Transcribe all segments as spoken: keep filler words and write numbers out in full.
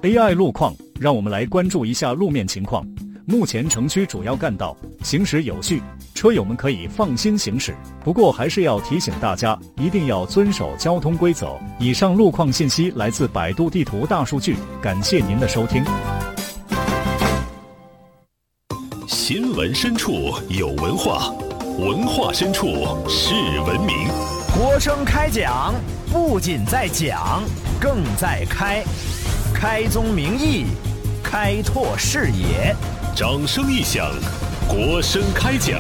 A I 路况，让我们来关注一下路面情况。目前城区主要干道行驶有序，车友们可以放心行驶。不过还是要提醒大家，一定要遵守交通规则。以上路况信息来自百度地图大数据，感谢您的收听。 新闻深处有文化，文化深处是文明。 国声开讲，不仅在讲，更在开，开宗明义，开拓视野。 掌声一响，国声开讲。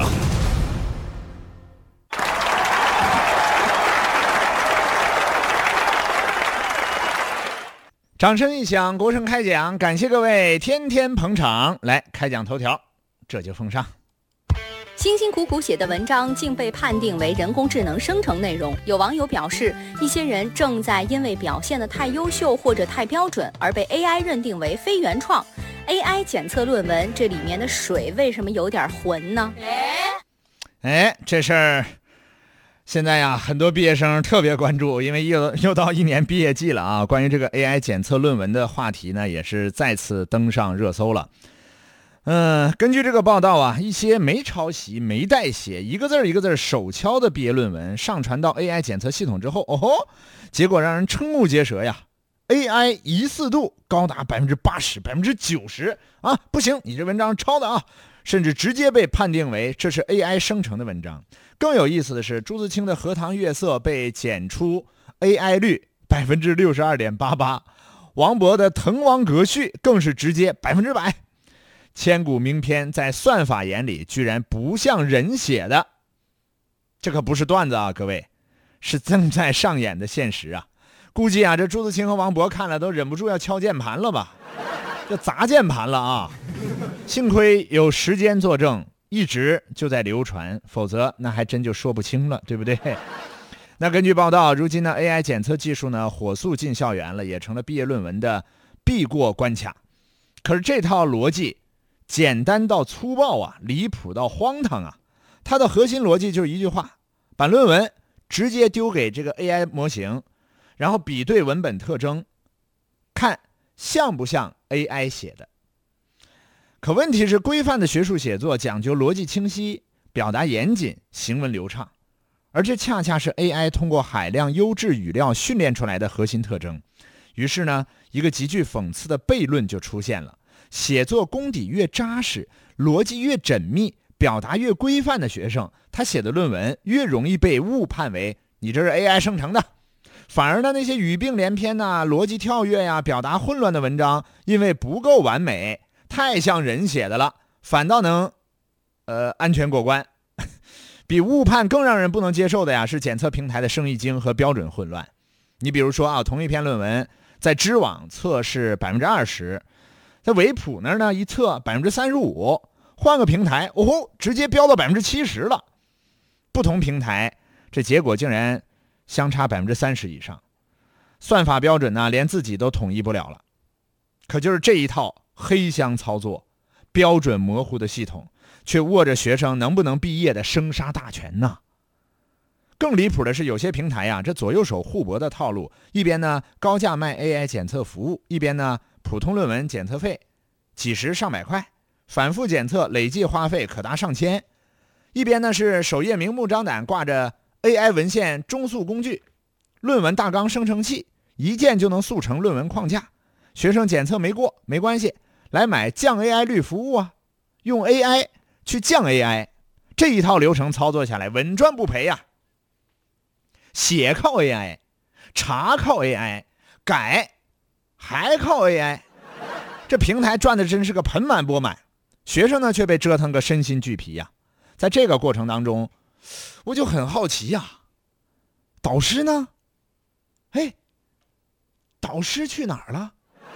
掌声一响，国声开讲，感谢各位天天捧场。来开讲头条，这就奉上。 辛辛苦苦写的文章竟被判定为人工智能生成内容，有网友表示，一些人正在因为表现得太优秀或者太标准而被 A I 认定为非原创。A I 检测论文，这里面的水为什么有点浑呢？ 哎，这事儿现在呀，很多毕业生特别关注，因为又又到一年毕业季了啊。关于这个 A I 检测论文的话题呢，也是再次登上热搜了。嗯，根据这个报道啊，一些没抄袭、没代写、一个字一个字手敲的毕业论文上传到 A I 检测系统之后，哦吼，结果让人瞠目结舌呀 ！A I 疑似度高达百分之八十、百分之九十啊！不行，你这文章抄的啊！甚至直接被判定为这是 A I 生成的文章。更有意思的是，朱自清的《荷塘月色》被检出 A I 率百分之六十二点八八，王勃的《滕王阁序》更是直接百分之百。千古名篇在算法眼里居然不像人写的，这可不是段子啊，各位，是正在上演的现实啊！估计啊，这朱自清和王勃看了都忍不住要敲键盘了吧，这砸键盘了啊！幸亏有时间作证，一直就在流传，否则那还真就说不清了，对不对？那根据报道，如今呢 A I 检测技术呢火速进校园了，也成了毕业论文的必过关卡。可是这套逻辑简单到粗暴啊，离谱到荒唐啊！它的核心逻辑就是一句话：把论文直接丢给这个 A I 模型，然后比对文本特征，看像不像 A I 写的。可问题是，规范的学术写作讲究逻辑清晰、表达严谨、行文流畅，而这恰恰是 A I 通过海量优质语料训练出来的核心特征。于是呢，一个极具讽刺的悖论就出现了。写作功底越扎实，逻辑越缜密，表达越规范的学生，他写的论文越容易被误判为你这是 A I 生成的。反而呢，那些语病连篇呐、逻辑跳跃呀、表达混乱的文章，因为不够完美，太像人写的了，反倒能呃安全过关。比误判更让人不能接受的呀，是检测平台的生意经和标准混乱。你比如说啊，同一篇论文在知网测试百分之二十。在维普那儿呢，一测百分之三十五，换个平台，哦吼，直接飙到百分之七十了。不同平台，这结果竟然相差百分之三十以上。算法标准呢，连自己都统一不了了。可就是这一套黑箱操作、标准模糊的系统，却握着学生能不能毕业的生杀大权呢？更离谱的是，有些平台呀、啊，这左右手互搏的套路，一边呢高价卖 A I 检测服务，一边呢普通论文检测费几十上百块，反复检测累计花费可达上千。一边呢是首页明目张胆挂着 A I 文献中速工具、论文大纲生成器，一键就能速成论文框架。学生检测没过没关系，来买降 A I 率服务啊，用 A I 去降 A I， 这一套流程操作下来稳赚不赔呀、啊。写靠 A I， 查靠 A I， 改还靠 A I， 这平台赚的真是个盆满钵满，学生呢却被折腾个身心俱疲呀。在这个过程当中，我就很好奇呀，导师呢？哎，导师去哪儿了？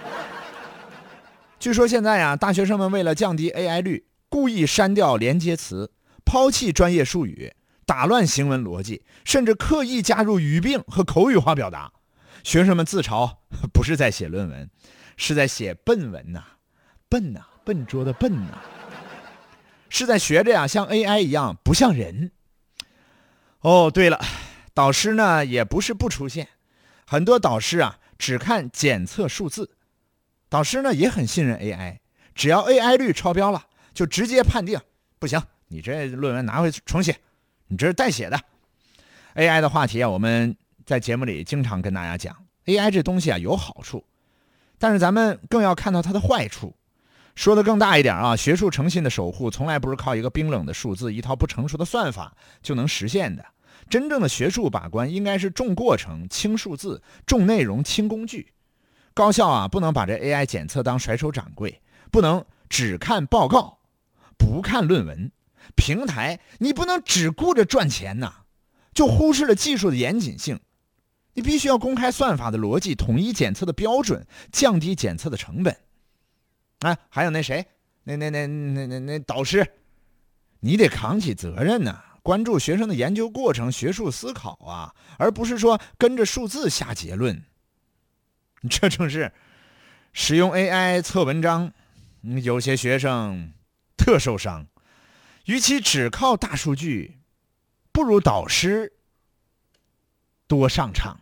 据说现在呀，大学生们为了降低 A I 率，故意删掉连接词，抛弃专业术语，打乱行文逻辑，甚至刻意加入语病和口语化表达。学生们自嘲，不是在写论文，是在写笨文呐、啊，笨呐、啊，笨拙的笨呐、啊，是在学着呀，像 A I 一样不像人。哦，对了，导师呢也不是不出现，很多导师啊只看检测数字， 导导师呢也很信任 A I， 只要 A I 率超标了，就直接判定不行，你这论文拿回重写，你这是代写的。A I 的话题啊，我们在节目里经常跟大家讲 ，A I 这东西啊有好处，但是咱们更要看到它的坏处。说的更大一点啊，学术诚信的守护从来不是靠一个冰冷的数字、一套不成熟的算法就能实现的。真正的学术把关应该是重过程、轻数字，重内容、轻工具。高校啊，不能把这 A I 检测当甩手掌柜，不能只看报告，不看论文。平台你不能只顾着赚钱呐、啊，就忽视了技术的严谨性。你必须要公开算法的逻辑，统一检测的标准，降低检测的成本。啊，还有那谁，那那那那那那导师，你得扛起责任呐、啊，关注学生的研究过程、学术思考啊，而不是说跟着数字下结论。这正是使用 A I 测文章，有些学生特受伤。与其只靠大数据，不如导师多上场。